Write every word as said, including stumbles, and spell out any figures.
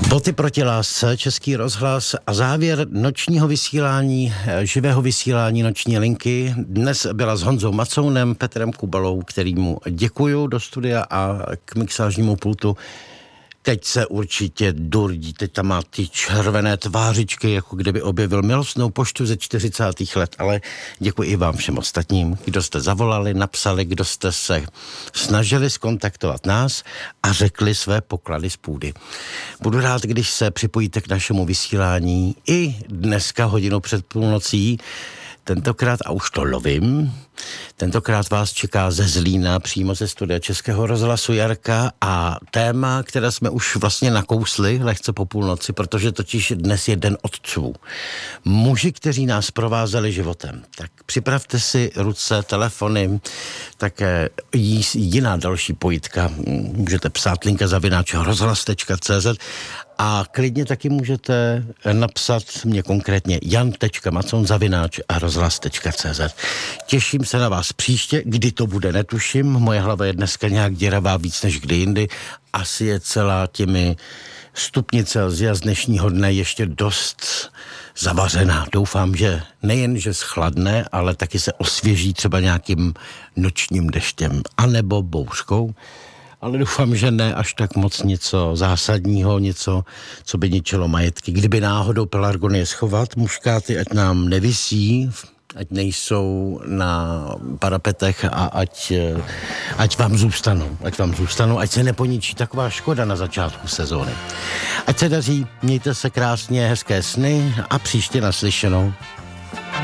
Boty proti lásce, Český rozhlas a závěr nočního vysílání, živého vysílání Noční linky. Dnes byla s Honzou Macounem, Petrem Kubalou, kterýmu děkuju do studia a k mixážnímu pultu. Teď se určitě durdí, teď tam má ty červené tvářičky, jako kdyby objevil milostnou poštu ze čtyřicátých let, ale děkuji i vám všem ostatním, kdo jste zavolali, napsali, kdo jste se snažili skontaktovat nás a řekli své poklady z půdy. Budu rád, když se připojíte k našemu vysílání i dneska hodinu před půlnocí. Tentokrát, a už to lovím, tentokrát vás čeká ze Zlína, přímo ze studia Českého rozhlasu Jarka, a téma, které jsme už vlastně nakousli lehce po půlnoci, protože totiž dnes je den otců. Muži, kteří nás provázeli životem. Tak připravte si ruce, telefony, také jiná další pojitka. Můžete psát linka zavináč rozhlas tečka cé zet a klidně taky můžete napsat mě konkrétně jan tečka macoun zavináč rozhlas tečka cé zet. Těším se na vás příště, kdy to bude, netuším. Moje hlava je dneska nějak děravá víc než kdy jindy. Asi je celá těmi stupni Celsia z dnešního dne ještě dost zavařená. Doufám, že nejen, že schladne, ale taky se osvěží třeba nějakým nočním deštěm anebo bouřkou. Ale doufám, že ne až tak moc něco zásadního, něco, co by ničilo majetky. Kdyby náhodou pelargonie schovat, muškáty, ať nám nevisí, ať nejsou na parapetech a ať, ať vám zůstanou, ať vám zůstanou, ať se neponičí taková škoda na začátku sezóny. Ať se daří, mějte se krásně, hezké sny a příště naslyšenou.